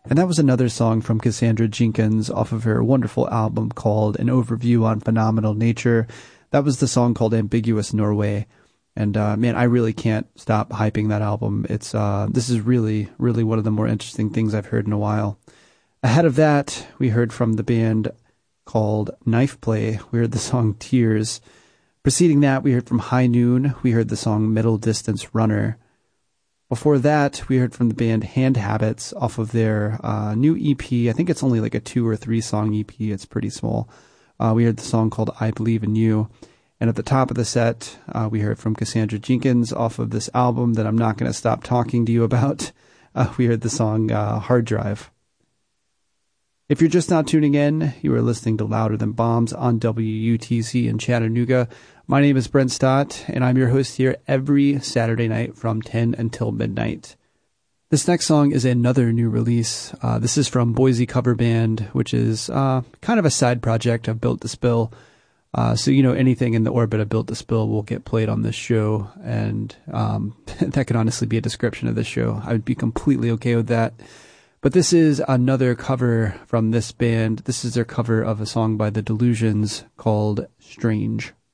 And that was another song from Cassandra Jenkins off of her wonderful album called An Overview on Phenomenal Nature. That was the song called Ambiguous Norway. And man, I really can't stop hyping that album. It's this is really, really one of the more interesting things I've heard in a while. Ahead of that, we heard from the band called Knife Play. We heard the song Tears. Preceding that, we heard from High Noon. We heard the song Middle Distance Runner. Before that, we heard from the band Hand Habits off of their new EP. I think it's only like a 2 or 3 song EP. It's pretty small. We heard the song called I Believe in You. And at the top of the set, we heard from Cassandra Jenkins off of this album that I'm not going to stop talking to you about. We heard the song Hard Drive. If you're just now tuning in, you are listening to Louder Than Bombs on WUTC in Chattanooga. My name is Brent Stott, and I'm your host here every Saturday night from 10 until midnight. This next song is another new release. This is from Boise Cover Band, which is kind of a side project of Built to Spill. So, you know, anything in the orbit of Built to Spill will get played on this show, and that could honestly be a description of this show. I would be completely okay with that. But this is another cover from this band. This is their cover of a song by The Delusions called Strange.